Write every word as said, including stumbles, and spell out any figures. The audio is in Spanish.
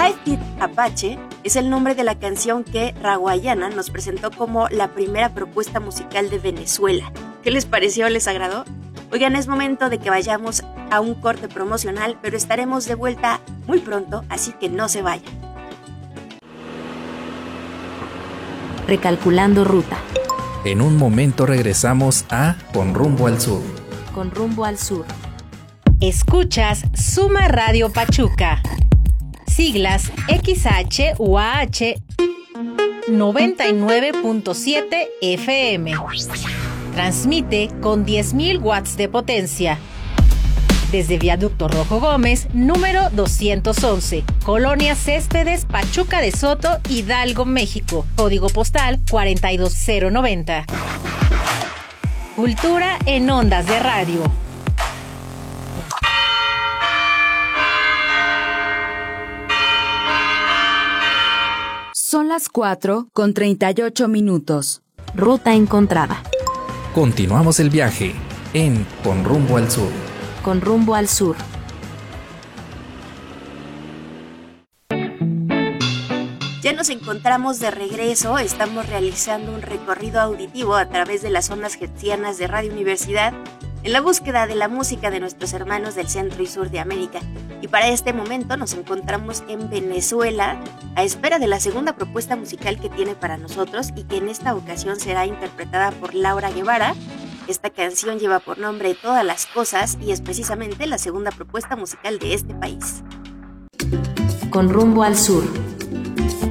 High-Tide Apache es el nombre de la canción que Raguayana nos presentó como la primera propuesta musical de Venezuela. ¿Qué les pareció? ¿Les agradó? Oigan, es momento de que vayamos a un corte promocional, pero estaremos de vuelta muy pronto, así que no se vayan. Recalculando ruta. En un momento regresamos a Con Rumbo al Sur. Con Rumbo al Sur. Escuchas Suma Radio Pachuca. Siglas X H U A H noventa y nueve punto siete F M. Transmite con diez mil watts de potencia. Desde Viaducto Rojo Gómez, número doscientos once, Colonia Céspedes, Pachuca de Soto, Hidalgo, México. Código postal cuarenta y dos cero noventa. Cultura en ondas de radio. Son las cuatro con treinta y ocho minutos. Ruta encontrada. Continuamos el viaje en Con Rumbo al Sur. Con Rumbo al Sur. Ya nos encontramos de regreso, estamos realizando un recorrido auditivo a través de las ondas hertzianas de Radio Universidad en la búsqueda de la música de nuestros hermanos del centro y sur de América. Y para este momento nos encontramos en Venezuela a espera de la segunda propuesta musical que tiene para nosotros y que en esta ocasión será interpretada por Laura Guevara. Esta canción lleva por nombre Todas las Cosas y es precisamente la segunda propuesta musical de este país. Con Rumbo al Sur.